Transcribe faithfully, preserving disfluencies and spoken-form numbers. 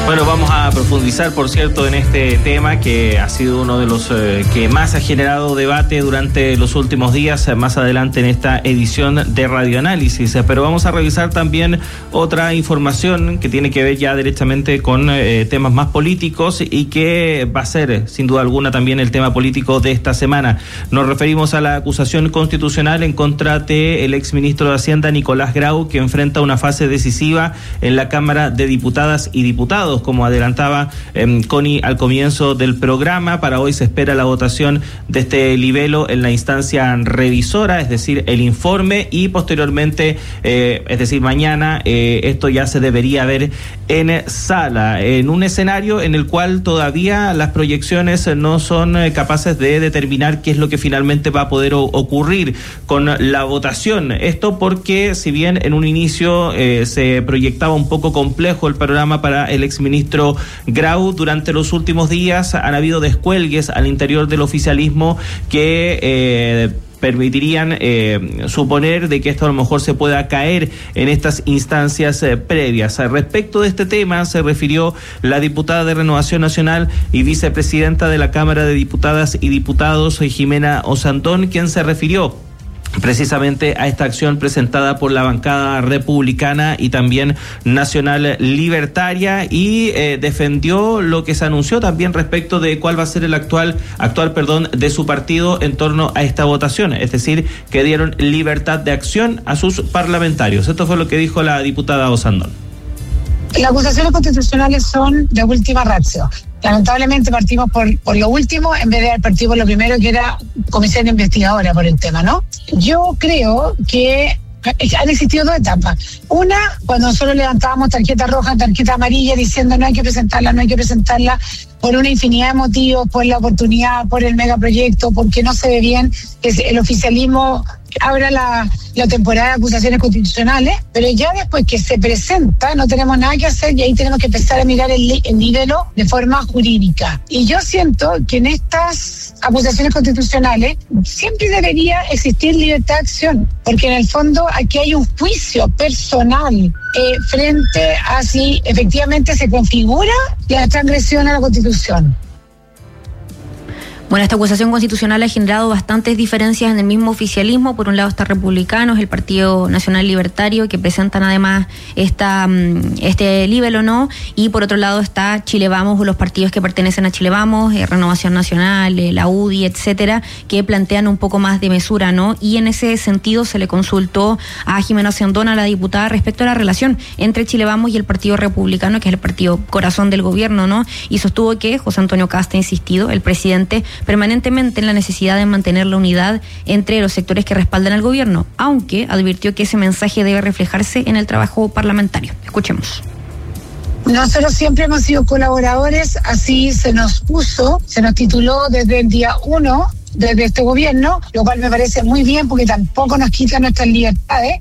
Bueno, vamos a profundizar, por cierto, en este tema que ha sido uno de los eh, que más ha generado debate durante los últimos días, más adelante en esta edición de Radioanálisis. Pero vamos a revisar también otra información que tiene que ver ya directamente con eh, temas más políticos y que va a ser, sin duda alguna, también el tema político de esta semana. Nos referimos a la acusación constitucional en contra del exministro de Hacienda, Nicolás Grau, que enfrenta una fase decisiva en la Cámara de Diputadas y Diputados. Como adelantaba eh, Connie al comienzo del programa, para hoy se espera la votación de este libelo en la instancia revisora, es decir, el informe, y posteriormente, eh, es decir, mañana, eh, esto ya se debería ver en sala, en un escenario en el cual todavía las proyecciones no son capaces de determinar qué es lo que finalmente va a poder o- ocurrir con la votación. Esto porque, si bien en un inicio eh, se proyectaba un poco complejo el panorama para el exministro ministro Grau, durante los últimos días han habido descuelgues al interior del oficialismo que eh, permitirían eh, suponer de que esto a lo mejor se pueda caer en estas instancias eh, previas. Respecto de este tema se refirió la diputada de Renovación Nacional y vicepresidenta de la Cámara de Diputadas y Diputados, Jimena Osandón, quien se refirió precisamente a esta acción presentada por la bancada republicana y también nacional libertaria, y eh, defendió lo que se anunció también respecto de cuál va a ser el actual, actual perdón, de su partido en torno a esta votación, es decir, que dieron libertad de acción a sus parlamentarios. Esto fue lo que dijo la diputada Osandón. Las acusaciones constitucionales son de última ratio. Lamentablemente partimos por, por lo último en vez de partir por lo primero, que era comisión investigadora por el tema, ¿no? Yo creo que han existido dos etapas. Una, cuando nosotros levantábamos tarjeta roja, tarjeta amarilla, diciendo no hay que presentarla, no hay que presentarla, por una infinidad de motivos, por la oportunidad, por el megaproyecto, porque no se ve bien que el oficialismo abra la, la temporada de acusaciones constitucionales, pero ya después que se presenta no tenemos nada que hacer y ahí tenemos que empezar a mirar el, el nivel de forma jurídica. Y yo siento que en estas acusaciones constitucionales siempre debería existir libertad de acción, porque en el fondo aquí hay un juicio personal eh, frente a si efectivamente se configura la transgresión a la Constitución. Bueno, esta acusación constitucional ha generado bastantes diferencias en el mismo oficialismo. Por un lado está Republicanos, el Partido Nacional Libertario, que presentan además esta, este libelo, ¿no? Y por otro lado está Chile Vamos, o los partidos que pertenecen a Chile Vamos, eh, Renovación Nacional, eh, la U D I, etcétera, que plantean un poco más de mesura, ¿no? Y en ese sentido se le consultó a Jimena Osandón, a la diputada, respecto a la relación entre Chile Vamos y el Partido Republicano, que es el partido corazón del gobierno, ¿no? Y sostuvo que José Antonio Kast ha insistido, el presidente, permanentemente en la necesidad de mantener la unidad entre los sectores que respaldan al gobierno, aunque advirtió que ese mensaje debe reflejarse en el trabajo parlamentario. Escuchemos. Nosotros siempre hemos sido colaboradores, así se nos puso, se nos tituló desde el día uno desde este gobierno, lo cual me parece muy bien porque tampoco nos quita nuestras libertades.